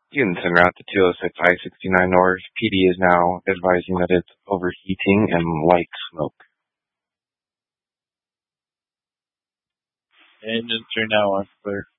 Units en route to 206 I-69 North. PD is now advising that it's overheating and light smoke. Engines are now on clear.